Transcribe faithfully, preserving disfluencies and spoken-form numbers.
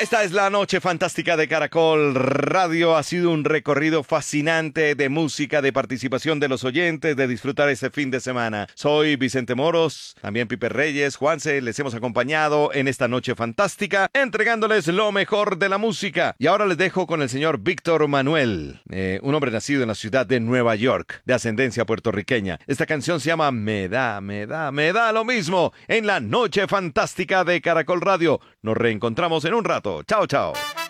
Esta es la noche fantástica de Caracol Radio. Ha sido un recorrido fascinante de música, de participación de los oyentes, de disfrutar este fin de semana. Soy Vicente Moros, también Pipe Reyes, Juanse, les hemos acompañado en esta noche fantástica, entregándoles lo mejor de la música. Y ahora les dejo con el señor Víctor Manuel, eh, un hombre nacido en la ciudad de Nueva York, de ascendencia puertorriqueña. Esta canción se llama Me da, me da, me da lo mismo en la noche fantástica de Caracol Radio. Nos reencontramos en un rato. Chao, chao.